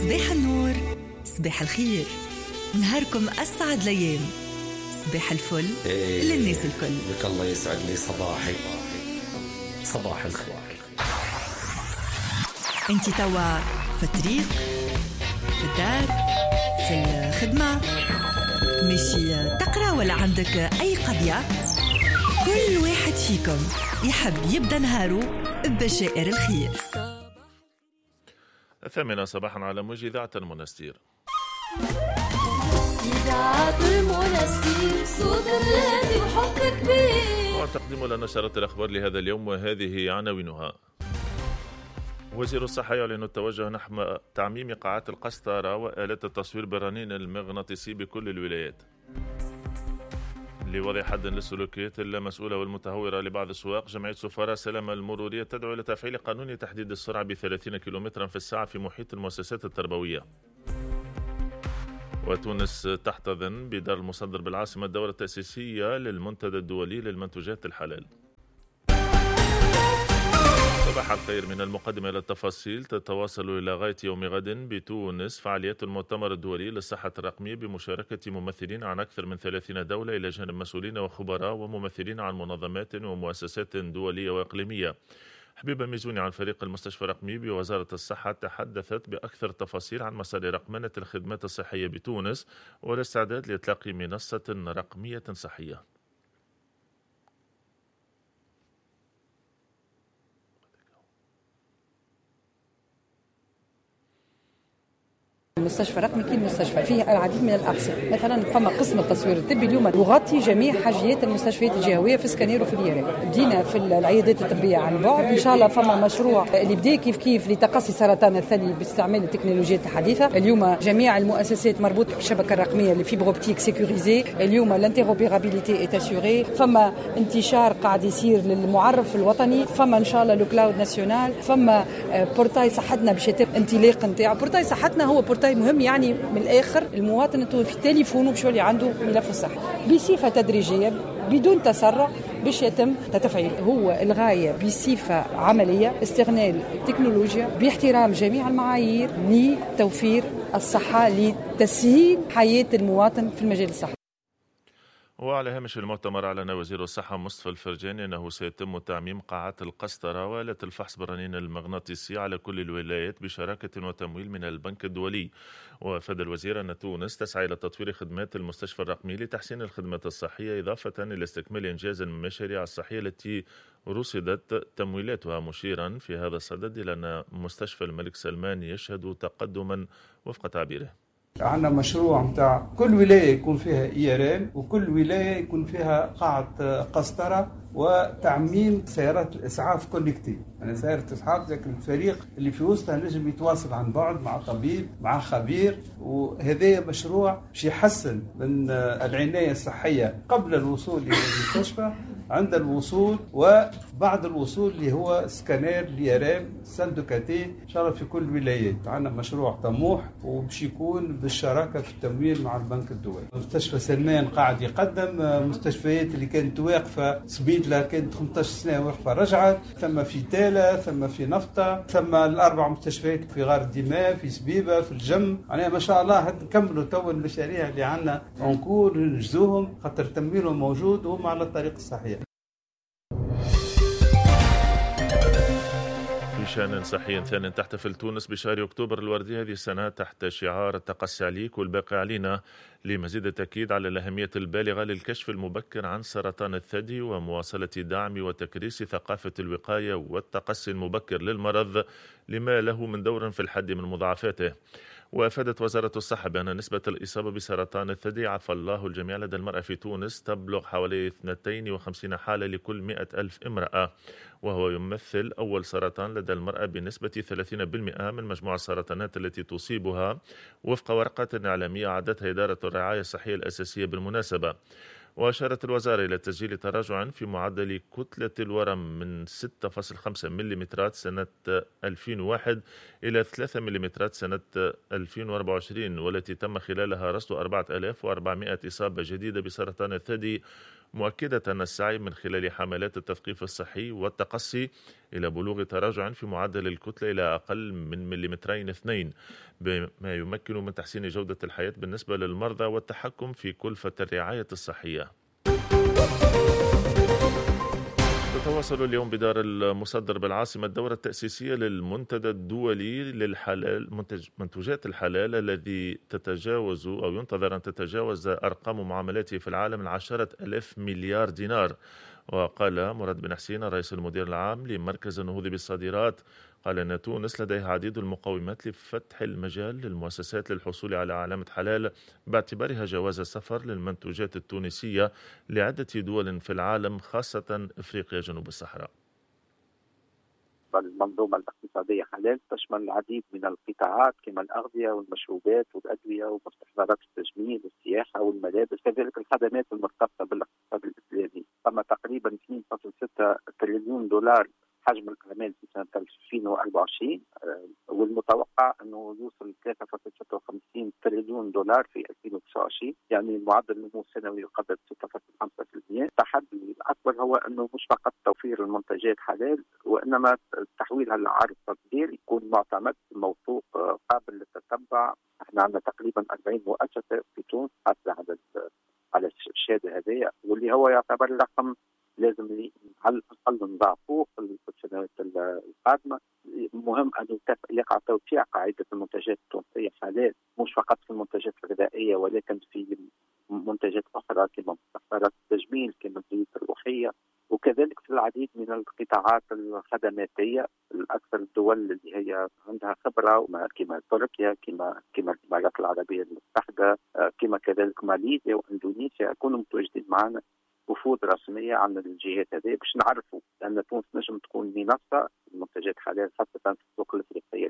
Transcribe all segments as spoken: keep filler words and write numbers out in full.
صباح النور، صباح الخير، نهاركم أسعد الأيام، صباح الفل إيه للناس الكل. لك الله يسعد لي صباحي. صباح الخير. انتي توا في الطريق، في الدار، في الخدمة، ماشي تقرأ ولا عندك أي قضية؟ كل واحد فيكم يحب يبدأ نهاره ببشائر الخير. الثامنة صباحا على موجة إذاعة المنستير. إذاعة المنستير صوت الذي وحب كبير. وتقدم لنا نشرة الأخبار لهذا اليوم وهذه عناوينها. وزير الصحة يعلن التوجه نحو تعميم قاعات القسطرة وآلات التصوير بالرنين المغناطيسي بكل الولايات. لوضع حد للسلوكيات المسؤولة والمتهورة لبعض السواق، جمعية سفارة السلامة المرورية تدعو إلى تفعيل قانون تحديد السرعة بثلاثين كيلومترا في الساعة في محيط المؤسسات التربوية. وتونس تحتضن بدار المصدر بالعاصمة الدورة التأسيسية للمنتدى الدولي للمنتوجات الحلال. صباح الخير. من المقدمة إلى التفاصيل. تتواصل إلى غاية يوم غد بتونس فعاليات المؤتمر الدولي للصحة الرقمية بمشاركة ممثلين عن أكثر من ثلاثين دولة إلى جانب مسؤولين وخبراء وممثلين عن منظمات ومؤسسات دولية وإقليمية. حبيبة ميزوني عن فريق المستشفى الرقمي بوزارة الصحة تحدثت بأكثر تفاصيل عن مسار رقمنة الخدمات الصحية بتونس والاستعداد لإطلاق منصة رقمية صحية. المستشفى الرقمي كي المستشفى فيه العديد من الأقسام، مثلا فما قسم التصوير الطبي اليوم يغطي جميع حاجيات المستشفيات الجهوية في سكانير وفي اليران. بدينا في العيادات الطبية عن بعد، إن شاء الله فما مشروع اللي بدأ كيف كيف لتقصي سرطان الثدي باستعمال التكنولوجيات الحديثة. اليوم جميع المؤسسات مربوطة بالشبكة الرقمية لفيبر اوبتيك سيكوريزي. اليوم الانتيروبيرابيليتي ايت اسيوري. فما انتشار قاعد يصير للمعرف الوطني. فما إن شاء الله لو كلاود ناسيونال. فما بورتاي صحتنا باش يتم انطلاق نتاع بورتاي صحتنا. هو بورتاي مهم، يعني من الآخر المواطن انتو في تليفونه باش يولي عنده ملف الصحة بصفة تدريجية بدون تسرع باش يتم تفعيل. هو الغاية بصفة عملية استغلال التكنولوجيا باحترام جميع المعايير لتوفير الصحة، لتسهيل حياة المواطن في المجال الصحي. وعلى هامش المؤتمر أعلن وزير الصحة مصطفى الفرجاني أنه سيتم تعميم قاعات القسطرة وآلة الفحص بالرنين المغناطيسي على كل الولايات بشراكة وتمويل من البنك الدولي. وأفاد الوزير أن تونس تسعى إلى تطوير خدمات المستشفى الرقمي لتحسين الخدمات الصحية إضافة إلى استكمال إنجاز المشاريع الصحية التي رصدت تمويلاتها، مشيرا في هذا الصدد إلى أن مستشفى الملك سلمان يشهد تقدما وفق تعبيره. عندنا مشروع متاع كل ولاية يكون فيها إيران وكل ولاية يكون فيها قاعة قسطرة وتعميم سيارات الإسعاف كوليكتيف. يعني سيارة إسعاف لكن الفريق اللي في وسطها نجم يتواصل عن بعد مع طبيب مع خبير، وهذا مشروع باش يحسن من العناية الصحية قبل الوصول إلى المستشفى، عند الوصول وبعد الوصول اللي هو سكانير ليرام سندوكاتي إن شاء الله في كل الولايات. عندنا مشروع طموح وباش يكون بالشراكة في التمويل مع البنك الدولي. مستشفى سلمان قاعد يقدم مستشفيات اللي كانت واقفة، سبيدلا كانت ثمانية عشر سنة واقفة رجعت، ثم في تالا، ثم في نفطة، ثم الأربع مستشفيات في غار الدماء، في سبيبة، في الجم. يعني ما شاء الله نكملوا تو المشاريع اللي عندنا ونكون ننجزوهم خاطر تمويلهم موجود وهم على الطريق الصحيح. في شأن صحي ثاني، تحتفل تونس بشهر أكتوبر الوردي هذه السنة تحت شعار التقصي عليك والباقي علينا، لمزيد التأكيد على الأهمية البالغة للكشف المبكر عن سرطان الثدي ومواصلة دعم وتكريس ثقافة الوقاية والتقصي المبكر للمرض لما له من دور في الحد من مضاعفاته. وأفادت وزارة الصحة بأن نسبة الإصابة بسرطان الثدي عفى الله الجميع لدى المرأة في تونس تبلغ حوالي اثنين وخمسين حالة لكل مئة ألف امرأة، وهو يمثل أول سرطان لدى المرأة بنسبة ثلاثين بالمئة من مجموع السرطانات التي تصيبها، وفق ورقة إعلامية أعدتها إدارة الرعاية الصحية الأساسية بالمناسبة. وأشارت الوزارة إلى تسجيل تراجع في معدل كتلة الورم من ستة فاصلة خمسة مليمترات سنة ألفين وواحد إلى ثلاثة مليمترات سنة ألفين وأربعة وعشرين، والتي تم خلالها رصد أربعة آلاف وأربعمئة إصابة جديدة بسرطان الثدي، مؤكدة أن السعي من خلال حملات التثقيف الصحي والتقصي إلى بلوغ تراجع في معدل الكتلة إلى أقل من مليمترين اثنين، بما يمكن من تحسين جودة الحياة بالنسبة للمرضى والتحكم في كلفة الرعاية الصحية. تتواصل اليوم بدار المصدر بالعاصمة الدورة التأسيسية للمنتدى الدولي للحلال منتج منتوجات الحلال الذي تتجاوز أو ينتظر أن تتجاوز أرقام معاملاته في العالم العشرة ألاف مليار دينار. وقال مراد بن حسين الرئيس المدير العام لمركز النهوض بالصادرات قال أن تونس لديها عديد المقومات لفتح المجال للمؤسسات للحصول على علامة حلال باعتبارها جواز السفر للمنتوجات التونسية لعدة دول في العالم خاصة إفريقيا جنوب الصحراء. المنظومة الاقتصادية حلال تشمل العديد من القطاعات كما الأغذية والمشروبات والأدوية ومستحضرات التجميل والسياحة والملابس، كذلك الخدمات المرتبطة بالاقتصاد الإسلامي. ثم تقريبا اثنين فاصلة ستة تريليون دولار حجم الأعمال في سنة ألفين وأربعة وعشرين، والمتوقع أنه يوصل ثلاثة فاصلة ستة وخمسين تريليون دولار في ألفين وتسعة وعشرين، يعني معدل النمو السنوي يقدر ستة فاصلة خمسة بالمئة. التحدي الأكبر هو أنه مش فقط توفير المنتجات حلال وإنما تحويلها لعرض تصدير يكون معتمد موثوق قابل للتتبع. احنا عندنا تقريبا أربعين مؤسسة في تونس حاصلة على على الشهادة هذه، واللي هو يعتبر رقم لازم على الأقل نضاعفوه في السنوات القادمة. مهم أن يقع توسيع قاعدة المنتجات التونسية حلال مش فقط في المنتجات الغذائية ولكن في منتجات أخرى كما مستحضرات التجميل كما الزيوت الروحية، وكذلك في العديد من القطاعات الخدماتية. الأكثر الدول اللي هي عندها خبرة كما تركيا كما كما الإمارات العربية المتحدة كما كذلك ماليزيا وإندونيسيا يكونوا متواجدين معنا وفود رسمية عن الجهات هذه باش نعرفوا أن تونس نجم تكون منصة المنتجات حلال خاصة في السوق الأفريقية.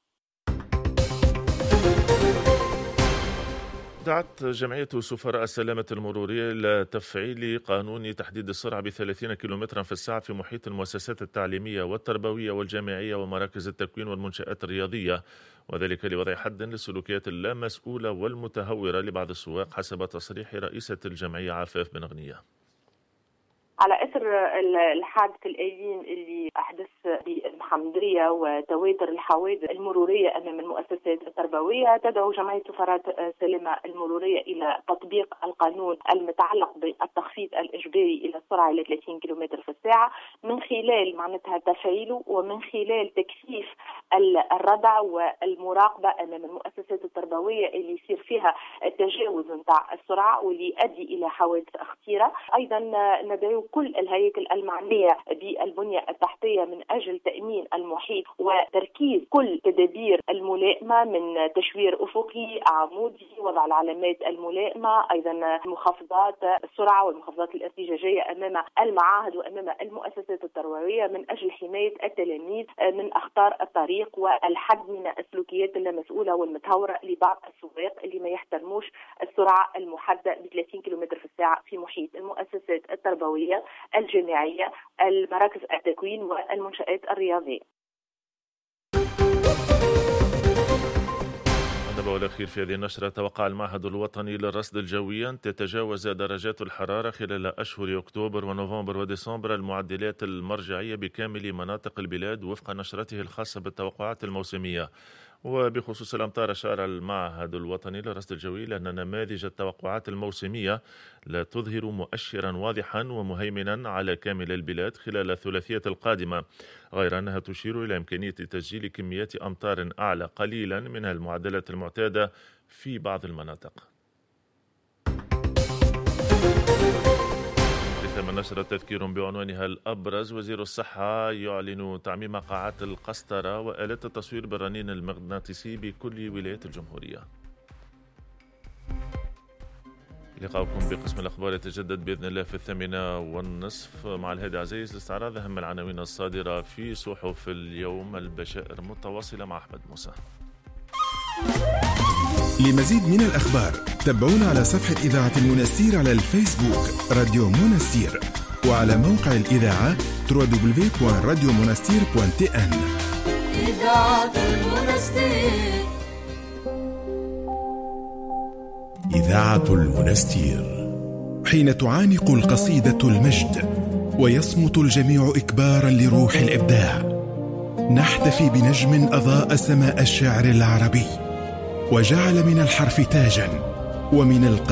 دعت جمعية سفراء السلامة المرورية إلى تفعيل قانون تحديد السرعة بثلاثين كيلومترا في الساعة في محيط المؤسسات التعليمية والتربوية والجامعية ومراكز التكوين والمنشآت الرياضية، وذلك لوضع حد للسلوكيات اللامسؤولة والمتهورة لبعض السواق حسب تصريح رئيسة الجمعية عفاف بن غنية. على اثر الحادث الاليم اللي احدث بالمحمديه وتواتر الحوادث المروريه امام المؤسسات التربويه، تدعو جمعيه سفراء السلامه المروريه الى تطبيق القانون المتعلق بالتخفيض الاجباري الى السرعه الى ثلاثين كيلومتر في الساعه من خلال معناتها تفعيله ومن خلال تكثيف الردع والمراقبه امام المؤسسات التربويه اللي يصير فيها التجاوز نتاع السرعه واللي يؤدي الى حوادث خطيره. ايضا ندعو كل الهياكل المعنية بالبنية التحتية من أجل تأمين المحيط وتركيز كل تدابير الملائمة من تشوير أفقي عمودي، وضع العلامات الملائمة، أيضا مخفضات السرعة والمخفضات الارتجاجية أمام المعاهد وأمام المؤسسات التربوية من أجل حماية التلاميذ من أخطار الطريق والحد من السلوكيات اللامسؤولة والمتهورة لبعض السواق اللي ما يحترموش السرعة المحددة ب ثلاثين كيلومتر في الساعة في محيط المؤسسات التربوية الجامعية المراكز التكوين والمنشآت الرياضية. النبأ الأخير في هذه النشرة: توقع المعهد الوطني للرصد الجوي أن تتجاوز درجات الحرارة خلال أشهر أكتوبر ونوفمبر وديسمبر المعدلات المرجعية بكامل مناطق البلاد وفق نشرته الخاصة بالتوقعات الموسمية. وبخصوص الأمطار، أشار المعهد الوطني للرصد الجوي لأن نماذج التوقعات الموسمية لا تظهر مؤشرا واضحا ومهيمنا على كامل البلاد خلال الثلاثية القادمة، غير أنها تشير إلى إمكانية تسجيل كميات أمطار أعلى قليلا من المعدلات المعتادة في بعض المناطق. ختم النشرة تذكير بعنوانها الأبرز: وزير الصحة يعلن تعميم قاعات القسطرة وآلات التصوير بالرنين المغناطيسي بكل ولايات الجمهورية. لقاؤكم بقسم الأخبار يتجدد بإذن الله في الثامنة والنصف مع الهادي عزيز لاستعراض أهم العناوين الصادرة في صحف اليوم. البشائر متواصلة مع أحمد موسى. لمزيد من الأخبار تابعونا على صفحة إذاعة المنستير على الفيسبوك راديو منستير، وعلى موقع الإذاعة دبليو دبليو دبليو دوت راديو منستير دوت تي إن. إذاعة المنستير. إذاعة المنستير حين تعانق القصيدة المجد ويصمت الجميع إكبارا لروح الإبداع، نحتفي بنجم أضاء سماء الشعر العربي وجعل من الحرف تاجا ومن القلم